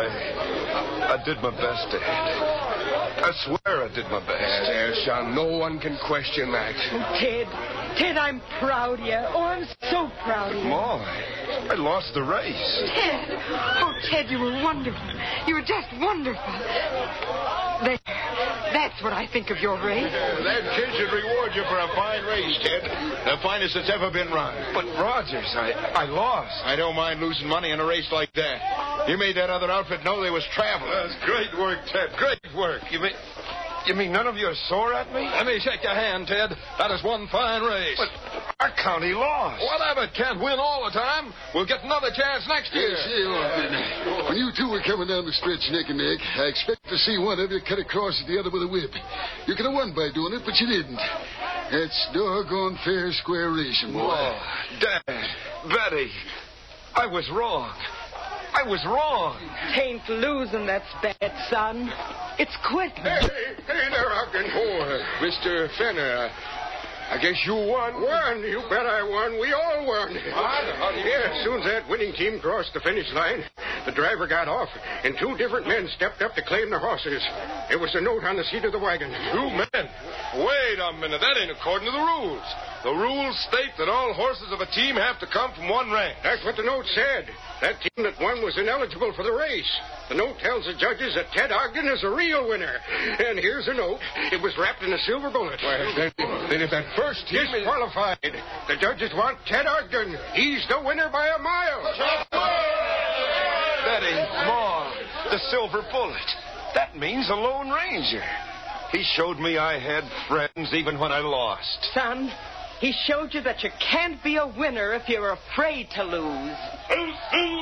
I did my best, Dad. I swear I did my best. There, son. No one can question that. Oh, Ted, I'm proud of you. Oh, I'm so proud of you. Ma, I lost the race. Ted. Oh, Ted, you were wonderful. You were just wonderful. There. That's what I think of your race. That kid should reward you for a fine race, Ted. The finest that's ever been run. But, Rogers, I lost. I don't mind losing money in a race like that. You made that other outfit know they was traveling. That's great work, Ted. Great work. You mean none of you are sore at me? Let me shake your hand, Ted. That is one fine race. But our county lost. Whatever, can't win all the time. We'll get another chance next year. Yes, you are. When you two were coming down the stretch neck and neck, I expected to see one of you cut across at the other with a whip. You could have won by doing it, but you didn't. That's doggone fair, square racing, boy. Oh, Dad, Betty, I was wrong. I was wrong. Tain't losing that's bad, son. It's quitting. Hey there, Ogden. Oh, Mr. Fenner, I guess you won. Won? You bet I won. We all won. Yeah, as soon as that winning team crossed the finish line, the driver got off, and two different men stepped up to claim their horses. There was a note on the seat of the wagon. Two men? Wait a minute. That ain't according to the rules. The rules state that all horses of a team have to come from one ranch. That's what the note said. That team that won was ineligible for the race. The note tells the judges that Ted Ogden is a real winner. And here's a note. It was wrapped in a silver bullet. Well, then if that first team disqualified, the judges want Ted Ogden. He's the winner by a mile. Betty, Ma, the silver bullet. That means a Lone Ranger. He showed me I had friends even when I lost. Son, he showed you that you can't be a winner if you're afraid to lose.